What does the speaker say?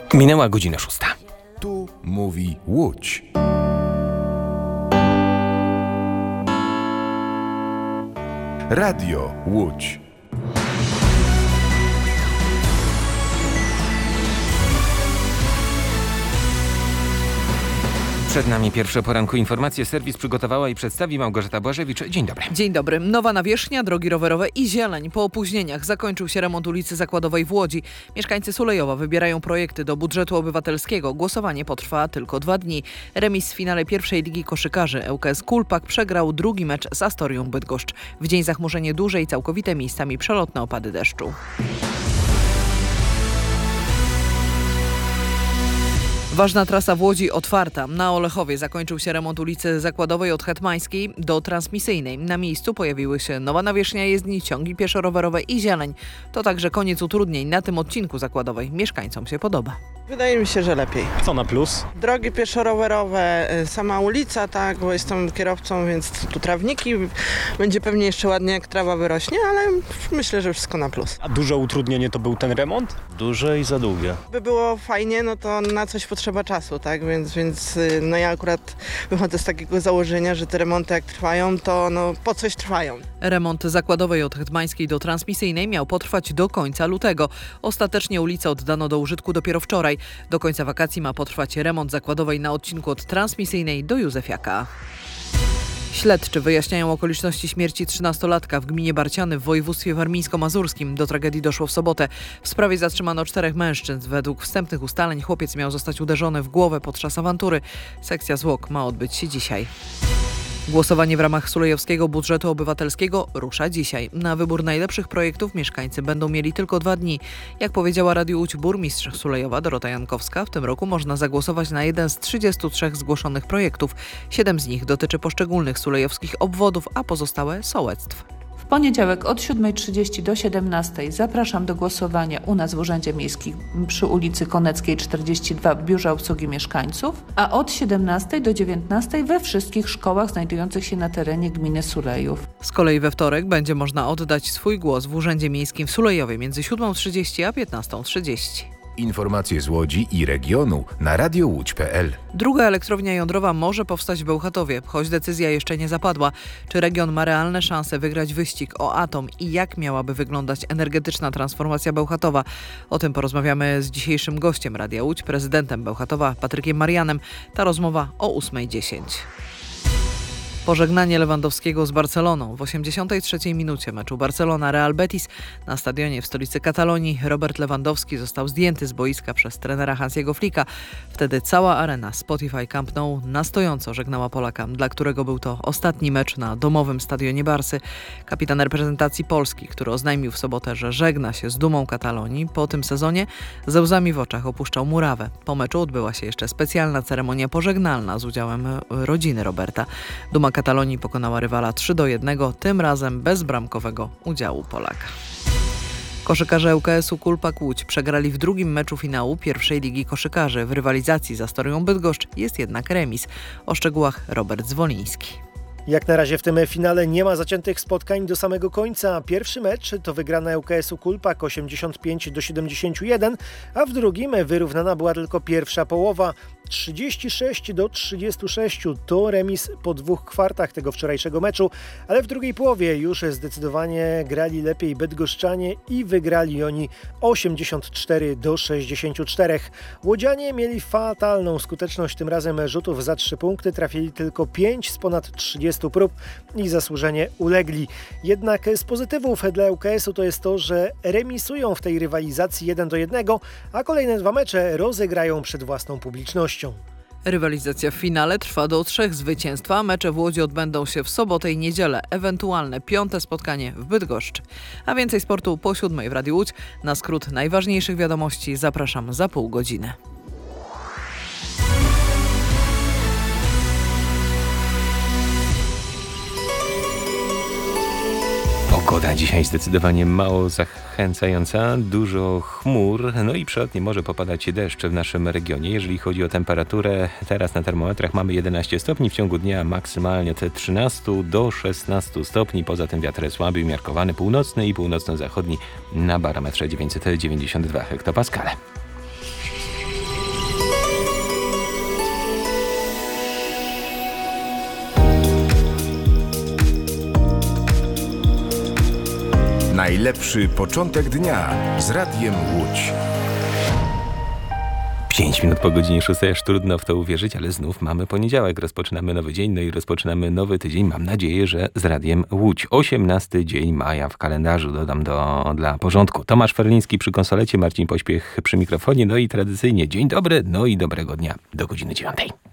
Minęła godzina 6. Tu mówi Łódź. Radio Łódź. Przed nami pierwsze poranku informacje. Serwis przygotowała i przedstawi Małgorzata Błażewicz. Dzień dobry. Dzień dobry. Nowa nawierzchnia, drogi rowerowe i zieleń. Po opóźnieniach zakończył się remont ulicy Zakładowej w Łodzi. Mieszkańcy Sulejowa wybierają projekty do budżetu obywatelskiego. Głosowanie potrwa tylko 2 dni. Remis w finale pierwszej ligi koszykarzy. ŁKS Kulpak przegrał drugi mecz z Astorią Bydgoszcz. W dzień zachmurzenie duże i całkowite, miejscami przelotne opady deszczu. Ważna trasa w Łodzi otwarta. Na Olechowie zakończył się remont ulicy Zakładowej od Hetmańskiej do Transmisyjnej. Na miejscu pojawiły się nowa nawierzchnia jezdni, ciągi pieszo-rowerowe i zieleń. To także koniec utrudnień na tym odcinku Zakładowej. Mieszkańcom się podoba. Wydaje mi się, że lepiej. Co na plus? Drogi pieszo-rowerowe, sama ulica, tak, bo jestem kierowcą, więc tu trawniki. Będzie pewnie jeszcze ładnie, jak trawa wyrośnie, ale myślę, że wszystko na plus. A duże utrudnienie to był ten remont? Duże i za długie. By było fajnie, no to na coś potrzeba czasu, tak, więc no ja akurat wychodzę z takiego założenia, że te remonty jak trwają, to no po coś trwają. Remont Zakładowej od Hetmańskiej do Transmisyjnej miał potrwać do końca lutego. Ostatecznie ulicę oddano do użytku dopiero wczoraj. Do końca wakacji ma potrwać remont Zakładowej na odcinku od Transmisyjnej do Józefiaka. Śledczy wyjaśniają okoliczności śmierci 13-latka w gminie Barciany w województwie warmińsko-mazurskim. Do tragedii doszło w sobotę. W sprawie zatrzymano 4 mężczyzn. Według wstępnych ustaleń chłopiec miał zostać uderzony w głowę podczas awantury. Sekcja zwłok ma odbyć się dzisiaj. Głosowanie w ramach sulejowskiego budżetu obywatelskiego rusza dzisiaj. Na wybór najlepszych projektów mieszkańcy będą mieli tylko 2 dni. Jak powiedziała Radiu Łódź burmistrz Sulejowa Dorota Jankowska, w tym roku można zagłosować na jeden z 33 zgłoszonych projektów. 7 z nich dotyczy poszczególnych sulejowskich obwodów, a pozostałe sołectw. W poniedziałek od 7:30 do 17:00 zapraszam do głosowania u nas w Urzędzie Miejskim przy ulicy Koneckiej 42 w Biurze Obsługi Mieszkańców, a od 17:00 do 19:00 we wszystkich szkołach znajdujących się na terenie gminy Sulejów. Z kolei we wtorek będzie można oddać swój głos w Urzędzie Miejskim w Sulejowie między 7:30 a 15:30. Informacje z Łodzi i regionu na radiołódź.pl. Druga elektrownia jądrowa może powstać w Bełchatowie, choć decyzja jeszcze nie zapadła. Czy region ma realne szanse wygrać wyścig o atom i jak miałaby wyglądać energetyczna transformacja Bełchatowa? O tym porozmawiamy z dzisiejszym gościem Radia Łódź, prezydentem Bełchatowa Patrykiem Marianem. Ta rozmowa o 8:10. Pożegnanie Lewandowskiego z Barceloną. W 83 minucie meczu Barcelona-Real Betis na stadionie w stolicy Katalonii Robert Lewandowski został zdjęty z boiska przez trenera Hansiego Flicka. Wtedy cała arena Spotify Camp Nou na stojąco żegnała Polaka, dla którego był to ostatni mecz na domowym stadionie Barsy. Kapitan reprezentacji Polski, który oznajmił w sobotę, że żegna się z dumą Katalonii, po tym sezonie ze łzami w oczach opuszczał murawę. Po meczu odbyła się jeszcze specjalna ceremonia pożegnalna z udziałem rodziny Roberta. Duma Katalonii pokonała rywala 3-1, tym razem bez bramkowego udziału Polaka. Koszykarze ŁKS-u Kulpak Łódź przegrali w drugim meczu finału pierwszej ligi koszykarzy. W rywalizacji z Astorią Bydgoszcz jest jednak remis. O szczegółach Robert Zwoliński. Jak na razie w tym finale nie ma zaciętych spotkań do samego końca. Pierwszy mecz to wygrana ŁKS-u Kulpak 85-71, a w drugim wyrównana była tylko pierwsza połowa. 36-36 to remis po 2 kwartach tego wczorajszego meczu, ale w drugiej połowie już zdecydowanie grali lepiej bydgoszczanie i wygrali oni 84-64. Łodzianie mieli fatalną skuteczność tym razem rzutów za 3 punkty, trafili tylko 5 z ponad 30 prób i zasłużenie ulegli. Jednak z pozytywów dla ŁKS-u to jest to, że remisują w tej rywalizacji 1-1, a kolejne 2 mecze rozegrają przed własną publicznością. Rywalizacja w finale trwa do 3 zwycięstw, a mecze w Łodzi odbędą się w sobotę i niedzielę, ewentualne 5. spotkanie w Bydgoszczy. A więcej sportu po 7 w Radiu Łódź. Na skrót najważniejszych wiadomości zapraszam za pół godziny. Pogoda dzisiaj zdecydowanie mało zachęcająca, dużo chmur, no i przelotnie może popadać deszcz w naszym regionie. Jeżeli chodzi o temperaturę, teraz na termometrach mamy 11 stopni, w ciągu dnia maksymalnie od 13 do 16 stopni. Poza tym wiatr słaby, umiarkowany, północny i północno-zachodni na barometrze 992 hektopaskale. Najlepszy początek dnia z Radiem Łódź. 5 minut po godzinie 6, aż trudno w to uwierzyć, ale znów mamy poniedziałek. Rozpoczynamy nowy dzień, no i rozpoczynamy nowy tydzień. Mam nadzieję, że z Radiem Łódź. 18 dzień maja w kalendarzu, dodam dla porządku. Tomasz Ferliński przy konsolecie, Marcin Pośpiech przy mikrofonie, no i tradycyjnie dzień dobry, no i dobrego dnia do godziny 9.